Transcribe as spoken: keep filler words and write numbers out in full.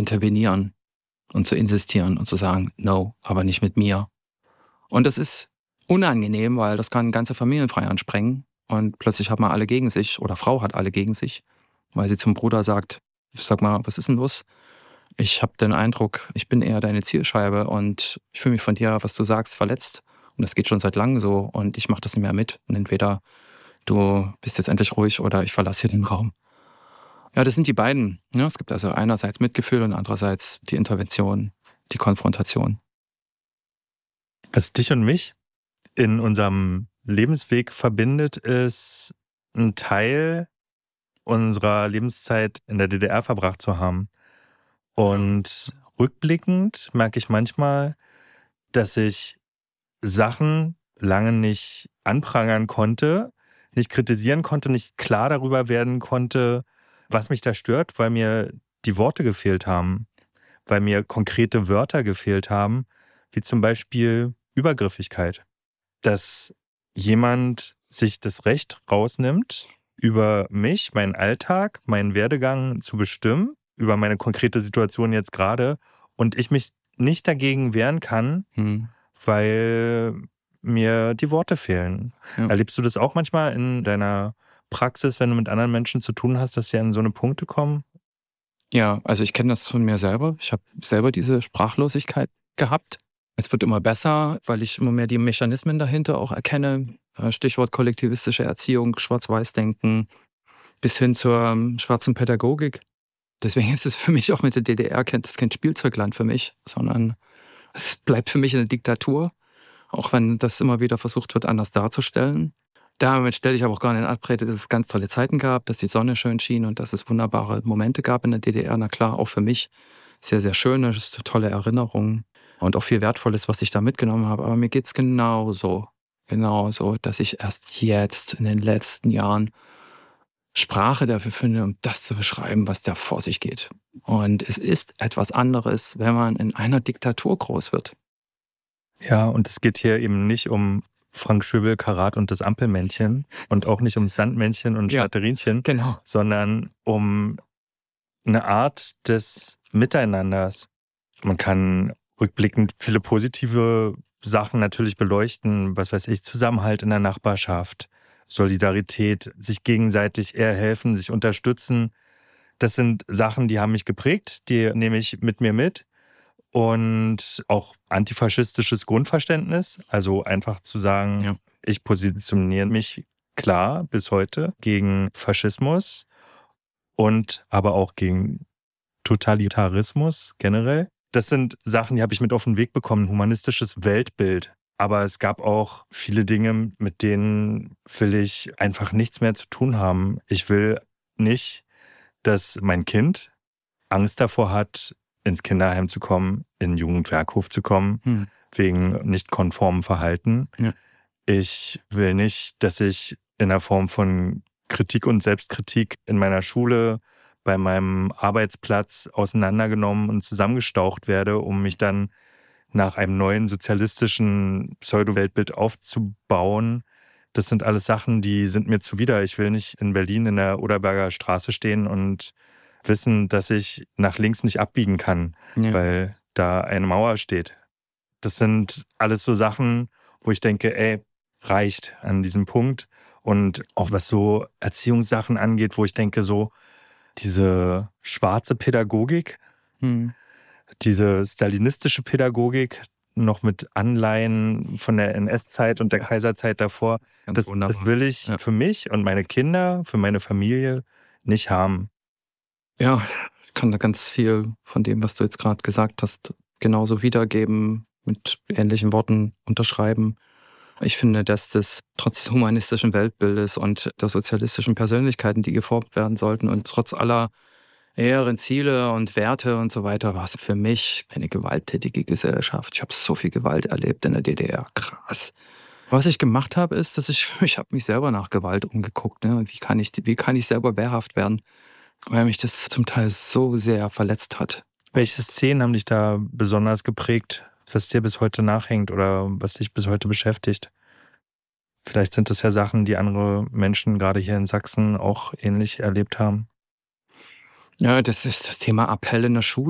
intervenieren und zu insistieren und zu sagen, no, aber nicht mit mir. Und das ist unangenehm, weil das kann ganze Familienfeiern sprengen und plötzlich hat man alle gegen sich oder Frau hat alle gegen sich, weil sie zum Bruder sagt, sag mal, was ist denn los? Ich habe den Eindruck, ich bin eher deine Zielscheibe und ich fühle mich von dir, was du sagst, verletzt. Und das geht schon seit langem so und ich mache das nicht mehr mit. Und entweder du bist jetzt endlich ruhig oder ich verlasse hier den Raum. Ja, das sind die beiden. Ja, es gibt also einerseits Mitgefühl und andererseits die Intervention, die Konfrontation. Was dich und mich in unserem Lebensweg verbindet, ist ein Teil unserer Lebenszeit in der D D R verbracht zu haben. Und rückblickend merke ich manchmal, dass ich Sachen lange nicht anprangern konnte, nicht kritisieren konnte, nicht klar darüber werden konnte, was mich da stört, weil mir die Worte gefehlt haben, weil mir konkrete Wörter gefehlt haben, wie zum Beispiel Übergriffigkeit. Dass jemand sich das Recht rausnimmt, über mich, meinen Alltag, meinen Werdegang zu bestimmen, über meine konkrete Situation jetzt gerade und ich mich nicht dagegen wehren kann, Hm. weil mir die Worte fehlen. Ja. Erlebst du das auch manchmal in deiner Praxis, wenn du mit anderen Menschen zu tun hast, dass sie an so eine Punkte kommen? Ja, also ich kenne das von mir selber. Ich habe selber diese Sprachlosigkeit gehabt. Es wird immer besser, weil ich immer mehr die Mechanismen dahinter auch erkenne. Äh, Stichwort kollektivistische Erziehung, Schwarz-Weiß-Denken bis hin zur ähm, schwarzen Pädagogik. Deswegen ist es für mich auch mit der D D R kein, das ist kein Spielzeugland für mich, sondern es bleibt für mich eine Diktatur, auch wenn das immer wieder versucht wird, anders darzustellen. Damit stelle ich aber auch gar nicht in Abrede, dass es ganz tolle Zeiten gab, dass die Sonne schön schien und dass es wunderbare Momente gab in der D D R. Na klar, auch für mich sehr, sehr schöne, tolle Erinnerungen und auch viel Wertvolles, was ich da mitgenommen habe. Aber mir geht es genauso, genauso, dass ich erst jetzt in den letzten Jahren Sprache dafür finde, um das zu beschreiben, was da vor sich geht. Und es ist etwas anderes, wenn man in einer Diktatur groß wird. Ja, und es geht hier eben nicht um Frank Schöbel, Karat und das Ampelmännchen und auch nicht um Sandmännchen und Ja, Schnatterinchen, genau. sondern um eine Art des Miteinanders. Man kann rückblickend viele positive Sachen natürlich beleuchten, was weiß ich, Zusammenhalt in der Nachbarschaft, Solidarität, sich gegenseitig eher helfen, sich unterstützen. Das sind Sachen, die haben mich geprägt, die nehme ich mit mir mit. Und auch antifaschistisches Grundverständnis, also einfach zu sagen, Ja. ich positioniere mich klar bis heute gegen Faschismus und aber auch gegen Totalitarismus generell. Das sind Sachen, die habe ich mit auf den Weg bekommen, humanistisches Weltbild. Aber es gab auch viele Dinge, mit denen will ich einfach nichts mehr zu tun haben. Ich will nicht, dass mein Kind Angst davor hat, ins Kinderheim zu kommen, in den Jugendwerkhof zu kommen, Hm. wegen nicht konformem Verhalten. Ja. Ich will nicht, dass ich in der Form von Kritik und Selbstkritik in meiner Schule, bei meinem Arbeitsplatz auseinandergenommen und zusammengestaucht werde, um mich dann nach einem neuen sozialistischen Pseudo-Weltbild aufzubauen. Das sind alles Sachen, die sind mir zuwider. Ich will nicht in Berlin in der Oderberger Straße stehen und wissen, dass ich nach links nicht abbiegen kann, Ja. weil da eine Mauer steht. Das sind alles so Sachen, wo ich denke, ey, reicht an diesem Punkt. Und auch was so Erziehungssachen angeht, wo ich denke, so diese schwarze Pädagogik, Hm. diese stalinistische Pädagogik, noch mit Anleihen von der N S-Zeit und der Kaiserzeit davor, Ganz das, wunderbar. das will ich Ja. für mich und meine Kinder, für meine Familie nicht haben. Ja, ich kann da ganz viel von dem, was du jetzt gerade gesagt hast, genauso wiedergeben, mit ähnlichen Worten unterschreiben. Ich finde, dass das trotz des humanistischen Weltbildes und der sozialistischen Persönlichkeiten, die geformt werden sollten und trotz aller hehren Ziele und Werte und so weiter, war es für mich eine gewalttätige Gesellschaft. Ich habe so viel Gewalt erlebt in der D D R. Krass. Was ich gemacht habe, ist, dass ich, ich habe mich selber nach Gewalt umgeguckt. Ne? Wie kann ich, wie kann ich selber wehrhaft werden? Weil mich das zum Teil so sehr verletzt hat. Welche Szenen haben dich da besonders geprägt, was dir bis heute nachhängt oder was dich bis heute beschäftigt? Vielleicht sind das ja Sachen, die andere Menschen gerade hier in Sachsen auch ähnlich erlebt haben. Ja, das ist das Thema Appell in der Schule.